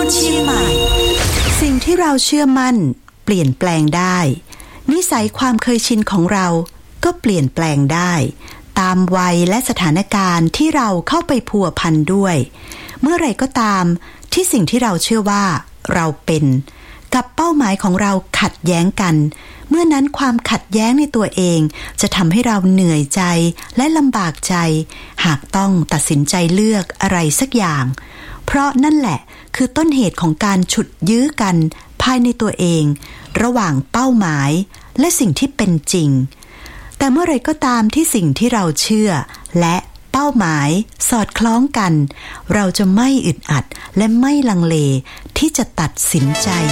คนเชียงใหม่สิ่งที่เราเชื่อมั่นเปลี่ยนแปลงได้นิสัยความเคยชินของเราก็เปลี่ยนแปลงได้ตามวัยและสถานการณ์ที่เราเข้าไปพัวพันด้วยเมื่อไหร่ก็ตามที่สิ่งที่เราเชื่อว่าเราเป็นกับเป้าหมายของเราขัดแย้งกันเมื่อนั้นความขัดแย้งในตัวเองจะทำให้เราเหนื่อยใจและลำบากใจหากต้องตัดสินใจเลือกอะไรสักอย่างเพราะนั่นแหละคือต้นเหตุของการฉุดยื้อกันภายในตัวเองระหว่างเป้าหมายและสิ่งที่เป็นจริงแต่เมื่อไรก็ตามที่สิ่งที่เราเชื่อและเป้าหมายสอดคล้องกันเราจะไม่อึดอัดและไม่ลังเลที่จะตัดสินใจ